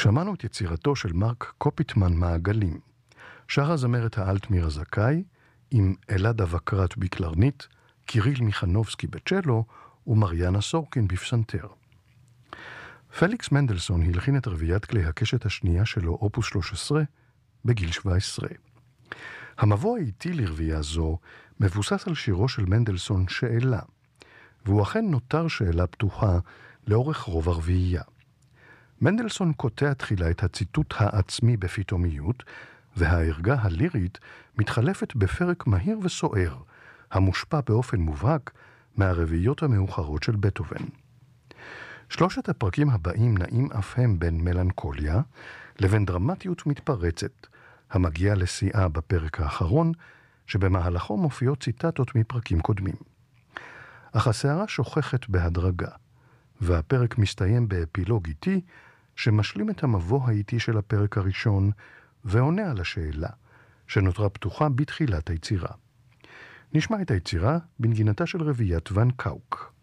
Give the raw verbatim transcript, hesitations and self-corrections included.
שמענו את יצירתו של מרק קופיטמן מעגלים. שרה זמרת האלט מירה זכאי, עם אלעדה וקרת בקלרנית, קיריל מיכנובסקי בצ'לו ומריאנה סורקין בפסנתר. פליקס מנדלסון הלחין את רביעיית כלי הקשת השנייה שלו, אופוס שלוש עשרה, בגיל שבע עשרה. המבוא האיטי לרביעייה זו מבוסס על שירו של מנדלסון שאלה, והוא אכן נותר שאלה פתוחה לאורך רוב הרביעייה. מנדלסון קוטע תחילה את הציטוט העצמי בפתאומיות, והערגה הלירית מתחלפת בפרק מהיר וסוער, המושפע באופן מובהק מהרביעיות המאוחרות של בטהובן. שלושת הפרקים הבאים נעים אף הם בין מלנכוליה לבין דרמטיות מתפרצת, המגיעה לשיאה בפרק האחרון, שבמהלכו מופיעות ציטטות מפרקים קודמים. אך הסערה שוכחת בהדרגה, והפרק מסתיים באפילוג איטי, שמשלים את המבוא האיטי של הפרק הראשון, ועונה על השאלה, שנותרה פתוחה בתחילת היצירה. נשמע את היצירה בנגינתה של רביעיית ון קאוק.